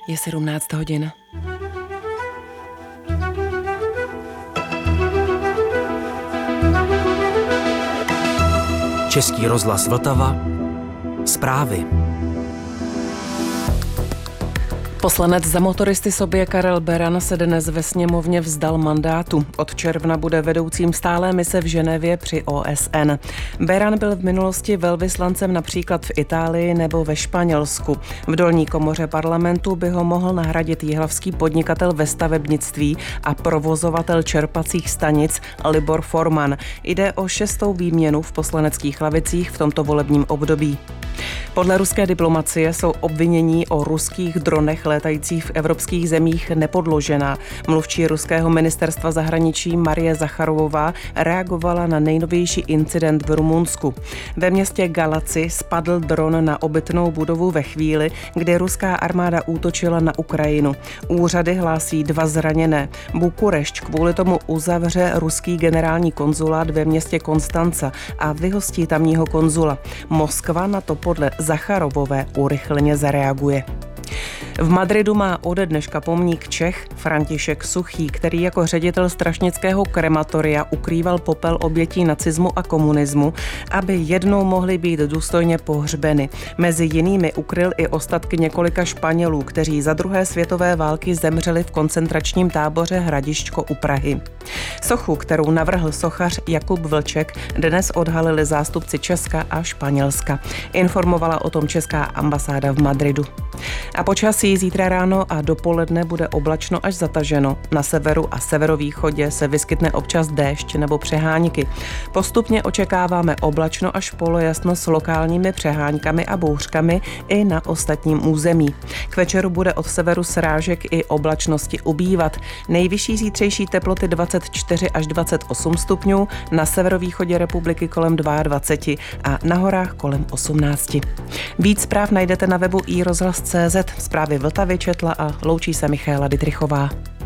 Je 17 hodin. Český rozhlas Vltava. Zprávy. Poslanec za motoristy Sobě Karel Beran se dnes ve sněmovně vzdal mandátu. Od června bude vedoucím stálé mise v Ženevě při OSN. Beran byl v minulosti velvyslancem například v Itálii nebo ve Španělsku. V dolní komoře parlamentu by ho mohl nahradit jihlavský podnikatel ve stavebnictví a provozovatel čerpacích stanic Libor Forman. Jde o 6. výměnu v poslaneckých lavicích v tomto volebním období. Podle ruské diplomacie jsou obvinění o ruských dronech létajících v evropských zemích nepodložená. Mluvčí ruského ministerstva zahraničí Marie Zacharovová reagovala na nejnovější incident v Rumunsku. Ve městě Galaci spadl dron na obytnou budovu ve chvíli, kdy ruská armáda útočila na Ukrajinu. Úřady hlásí 2 zraněné. Bukurešť kvůli tomu uzavře ruský generální konzulát ve městě Konstanca a vyhostí tamního konzula. Moskva na to podle Zacharovové urychleně zareaguje. V Madridu má ode dneška pomník Čech František Suchý, který jako ředitel strašnického krematoria ukrýval popel obětí nacismu a komunismu, aby jednou mohly být důstojně pohřbeny. Mezi jinými ukryl i ostatky několika Španělů, kteří za druhé světové války zemřeli v koncentračním táboře Hradišťko u Prahy. Sochu, kterou navrhl sochař Jakub Vlček, dnes odhalili zástupci Česka a Španělska. Informovala o tom česká ambasáda v Madridu. A počasí zítra ráno a dopoledne bude oblačno až zataženo. Na severu a severovýchodě se vyskytne občas déšť nebo přehánky. Postupně očekáváme oblačno až polojasno s lokálními přeháňkami a bouřkami i na ostatním území. K večeru bude od severu srážek i oblačnosti ubývat. Nejvyšší zítřejší teploty 24 až 28 stupňů, na severovýchodě republiky kolem 22 a na horách kolem 18. Víc zpráv najdete na webu iRozhlas.cz. Zprávy Vltavy četla a loučí se Michaela Dietrichová.